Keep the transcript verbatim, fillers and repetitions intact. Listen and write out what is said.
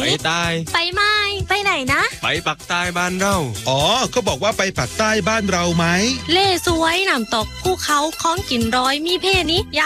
ไปใต้ไปไม่ไปไหนนะไปปักใต้บ้านเราอ๋อก็บอกว่าไปปักใต้บ้านเราไหมเล่สวยน้ำตกภูเขาของกินร้อยมีเพนี้